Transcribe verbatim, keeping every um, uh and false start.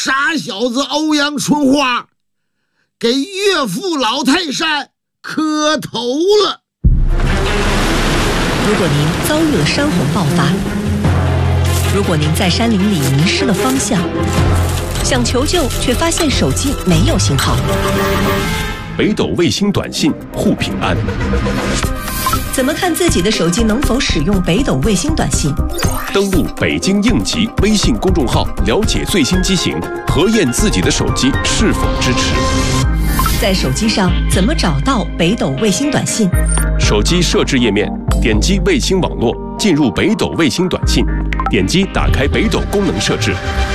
傻小子欧阳春花给岳父老泰山磕头了。 如果您遭遇了山洪爆发，如果您在山林里迷失了方向，想求救却发现手机没有信号， 北斗卫星短信护平安。 怎么看自己的手机能否使用北斗卫星短信？ 登录北京应急微信公众号，了解最新机型，核验自己的手机是否支持。 在手机上怎么找到北斗卫星短信？ 手机设置页面，点击卫星网络，进入北斗卫星短信，点击打开北斗功能设置，